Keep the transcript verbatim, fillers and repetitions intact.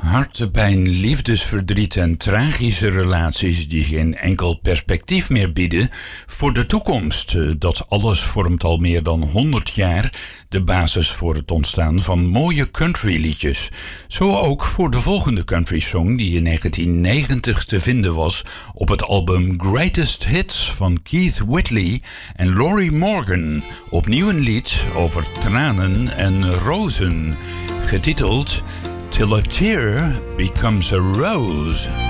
Hartepijn, liefdesverdriet en tragische relaties die geen enkel perspectief meer bieden voor de toekomst. Dat alles vormt al meer dan honderd jaar de basis voor het ontstaan van mooie countryliedjes. Zo ook voor de volgende country song die in negentien negentig te vinden was op het album Greatest Hits van Keith Whitley en Lorrie Morgan. Opnieuw een lied over tranen en rozen, getiteld Till a Tear Becomes a Rose.